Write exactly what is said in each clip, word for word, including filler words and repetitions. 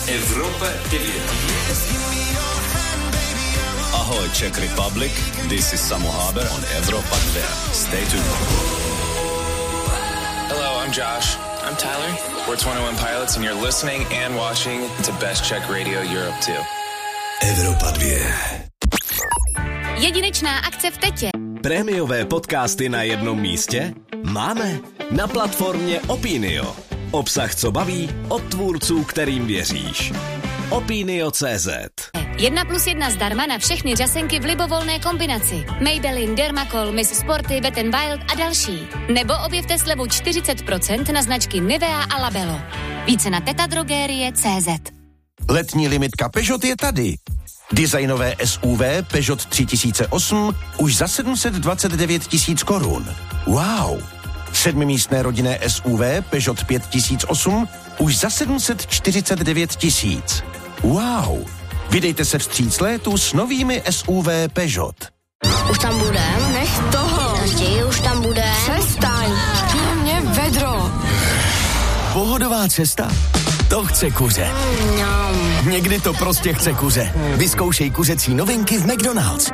Evropa devět. Ahoj Czech Republic, this is Samo Haber on Evropa dva. Stay tuned. Hello, I'm Josh. I'm Tyler. We're twenty-one Pilots and you're listening and watching to Best Czech Radio Europe two. Evropa dva. Jedinečná akce v Tetě. Prémiové podcasty na jednom místě? Máme. Na platformě Opinio. Obsah, co baví, od tvůrců, kterým věříš. Opinio tečka cé zet. Jedna plus jedna zdarma na všechny řasenky v libovolné kombinaci. Maybelline, Dermacol, Miss Sporty, Wet n Wild a další. Nebo objevte slevu čtyřicet procent na značky Nivea a Labello. Více na tetadrogerie tečka cé zet. Letní limitka Peugeot je tady. Designové S U V Peugeot tři tisíce osm už za sedm set dvacet devět tisíc korun. Wow! Sedmimístné rodinné S U V Peugeot pět tisíc osm už za sedm set čtyřicet devět tisíc. Wow! Vydejte se vstříc létu s novými S U V Peugeot. Už tam budem? Nech toho. Později už tam bude. Přestaň. Mě vedro. Pohodová cesta? To chce kuře. Mm, Někdy to prostě chce kuře. Vyzkoušej kuřecí novinky v McDonald's.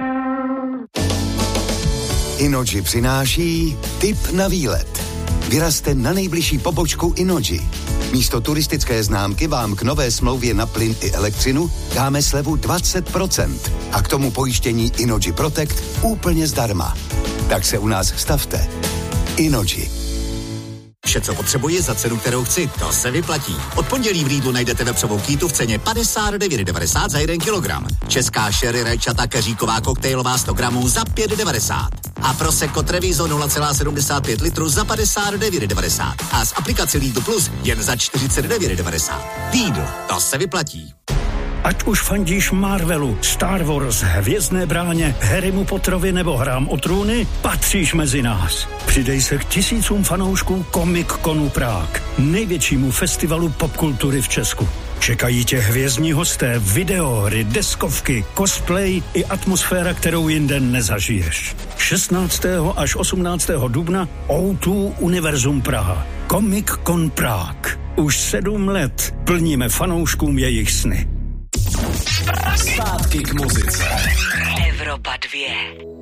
Innogy přináší tip na výlet. Vyrazte na nejbližší pobočku Innogy. Místo turistické známky vám k nové smlouvě na plyn i elektřinu dáme slevu dvacet procent a k tomu pojištění Innogy Protect úplně zdarma. Tak se u nás stavte. Innogy. Vše, co potřebuji za cenu, kterou chci, to se vyplatí. Od pondělí v Lidlu najdete vepřovou kýtu v ceně padesát devět devadesát za jeden kilogram. Česká sherry rajčata keříková koktejlová sto gramů za pět devadesát. A Prosecco Treviso nula celá sedmdesát pět litru za padesát devět devadesát. A z aplikace Lidl Plus jen za čtyřicet devět devadesát. Lidl, to se vyplatí. Ať už fandíš Marvelu, Star Wars, Hvězdné bráně, Harrymu Potterovi nebo Hrám o trůny, patříš mezi nás. Přidej se k tisícům fanoušků Comic Conu Prague, největšímu festivalu popkultury v Česku. Čekají tě hvězdní hosté, videohry, deskovky, cosplay i atmosféra, kterou jinde nezažiješ. šestnáctého až osmnáctého dubna ó dva Univerzum Praha. Comic Con Prague. Už sedm let plníme fanouškům jejich sny. Zpátky k muzice. Evropa dva.